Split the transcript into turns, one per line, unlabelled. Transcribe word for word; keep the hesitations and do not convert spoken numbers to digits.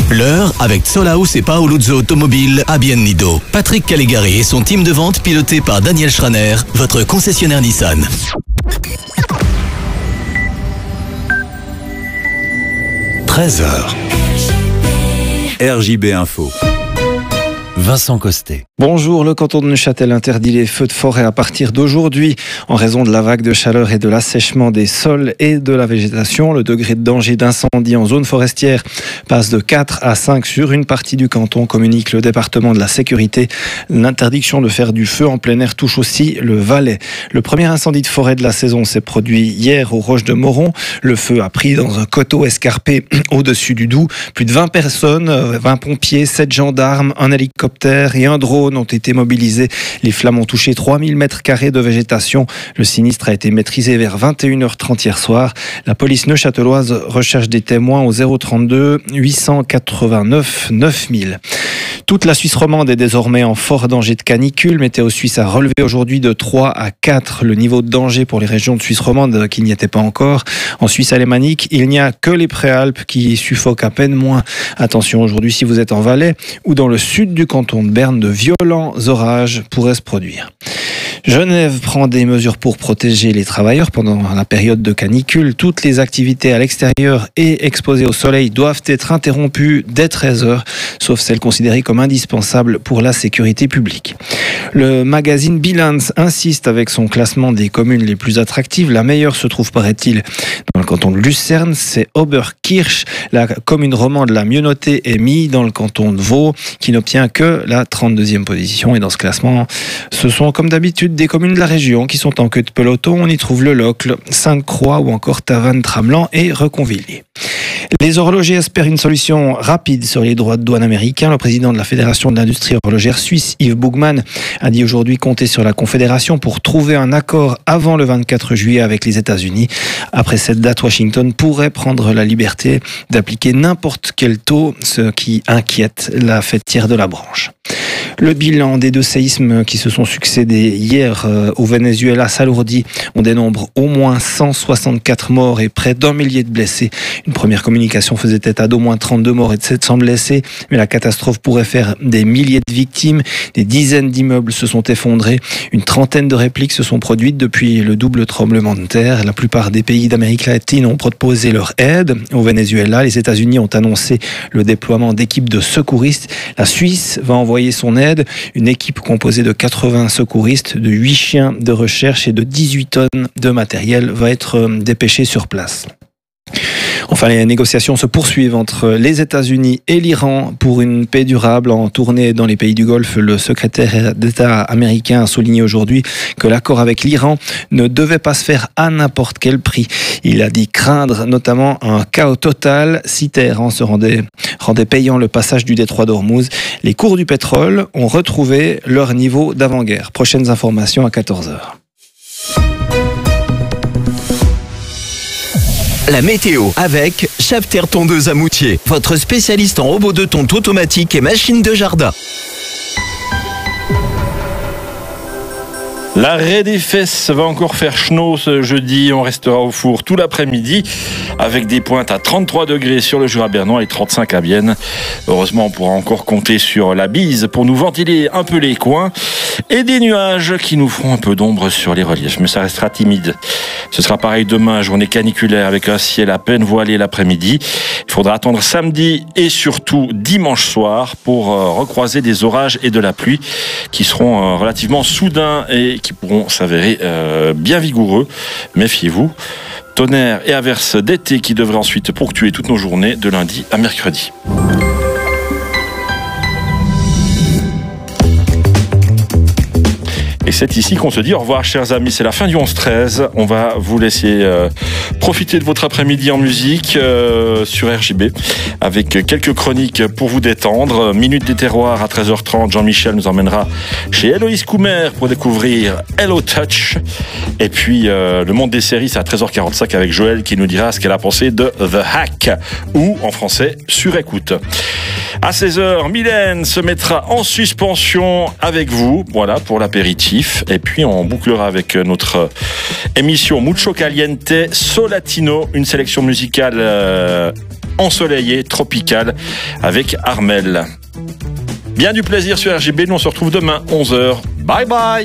L'heure avec Solaus et Paoluzzo Automobile à Biennido. Patrick Caligari et son team de vente piloté par Daniel Schraner, votre concessionnaire Nissan. treize heures. R J B Info. Vincent Costet.
Bonjour, le canton de Neuchâtel interdit les feux de forêt à partir d'aujourd'hui. En raison de la vague de chaleur et de l'assèchement des sols et de la végétation, le degré de danger d'incendie en zone forestière passe de quatre à cinq sur une partie du canton, communique le département de la sécurité. L'interdiction de faire du feu en plein air touche aussi le Valais. Le premier incendie de forêt de la saison s'est produit hier aux Roches de Moron. Le feu a pris dans un coteau escarpé au-dessus du Doubs. Plus de vingt personnes, vingt pompiers, sept gendarmes, un hélicoptère et un drone ont été mobilisés. Les flammes ont touché trois mille mètres carrés de végétation. Le sinistre a été maîtrisé vers vingt et une heures trente hier soir. La police neuchâteloise recherche des témoins au zéro trente-deux huit cent quatre-vingt-neuf neuf mille. Toute la Suisse romande est désormais en fort danger de canicule. Météo Suisse a relevé aujourd'hui de trois à quatre le niveau de danger pour les régions de Suisse romande qui n'y étaient pas encore. En Suisse alémanique, il n'y a que les Préalpes qui suffoquent à peine moins. Attention aujourd'hui, si vous êtes en Valais ou dans le sud du canton de Berne, de violents orages pourraient se produire. Genève prend des mesures pour protéger les travailleurs pendant la période de canicule. Toutes les activités à l'extérieur et exposées au soleil doivent être interrompues dès treize heures, sauf celles considérées comme indispensables pour la sécurité publique. Le magazine Bilance insiste avec son classement des communes les plus attractives. La meilleure se trouve, paraît-il, dans le canton de Lucerne, c'est Oberkirch. La commune romande la mieux notée est mise dans le canton de Vaud, qui n'obtient que la trente-deuxième position. Et dans ce classement, ce sont comme d'habitude des communes de la région qui sont en queue de peloton. On y trouve Le Locle, Sainte-Croix ou encore Tavannes, Tramelan et Reconvilier. Les horlogers espèrent une solution rapide sur les droits de douane américains. Le président de la Fédération de l'industrie horlogère suisse, Yves Bougman, a dit aujourd'hui compter sur la Confédération pour trouver un accord avant le vingt-quatre juillet avec les États-Unis. Après cette date, Washington pourrait prendre la liberté d'appliquer n'importe quel taux, ce qui inquiète la fêtière de la branche. Le bilan des deux séismes qui se sont succédés hier au Venezuela s'alourdit. On dénombre au moins cent soixante-quatre morts et près d'un millier de blessés. Une première communication faisait état d'au moins trente-deux morts et de sept cents blessés. Mais la catastrophe pourrait faire des milliers de victimes. Des dizaines d'immeubles se sont effondrés. Une trentaine de répliques se sont produites depuis le double tremblement de terre. La plupart des pays d'Amérique latine ont proposé leur aide. Au Venezuela, les États-Unis ont annoncé le déploiement d'équipes de secouristes. La Suisse va envoyer son aide. Une équipe composée de quatre-vingts secouristes, de huit chiens de recherche et de dix-huit tonnes de matériel va être dépêchée sur place. Enfin, les négociations se poursuivent entre les États-Unis et l'Iran pour une paix durable. En tournée dans les pays du Golfe, le secrétaire d'État américain a souligné aujourd'hui que l'accord avec l'Iran ne devait pas se faire à n'importe quel prix. Il a dit craindre notamment un chaos total si Téhéran se rendait, rendait payant le passage du détroit d'Ormuz. Les cours du pétrole ont retrouvé leur niveau d'avant-guerre. Prochaines informations à quatorze heures.
La météo avec Schafter Tondeuse à Moutier, votre spécialiste en robots de tonte automatique et machines de jardin.
L'arrêt des fesses va encore faire schneau ce jeudi. On restera au four tout l'après-midi avec des pointes à trente-trois degrés sur le Jura bernois et trente-cinq à Bienne. Heureusement, on pourra encore compter sur la bise pour nous ventiler un peu les coins et des nuages qui nous feront un peu d'ombre sur les reliefs. Mais ça restera timide. Ce sera pareil demain, journée caniculaire avec un ciel à peine voilé l'après-midi. Il faudra attendre samedi et surtout dimanche soir pour recroiser des orages et de la pluie qui seront relativement soudains et qui pourront s'avérer euh, bien vigoureux. Méfiez-vous. Tonnerre et averses d'été qui devraient ensuite ponctuer toutes nos journées de lundi à mercredi. Et c'est ici qu'on se dit au revoir, chers amis. C'est la fin du onze treize. On va vous laisser euh, profiter de votre après-midi en musique euh, sur R J B avec quelques chroniques pour vous détendre. Minute des terroirs à treize heures trente. Jean-Michel nous emmènera chez Héloïse Coumer pour découvrir Hello Touch. Et puis euh, le monde des séries, c'est à treize heures quarante-cinq avec Joël qui nous dira ce qu'elle a pensé de The Hack ou en français Sur écoute. À seize heures, Mylène se mettra en suspension avec vous, voilà, pour l'apéritif. Et puis on bouclera avec notre émission Mucho Caliente Solatino, une sélection musicale euh, ensoleillé, tropical, avec Armel. Bien du plaisir sur R G B, nous on se retrouve demain, onze heures. Bye bye!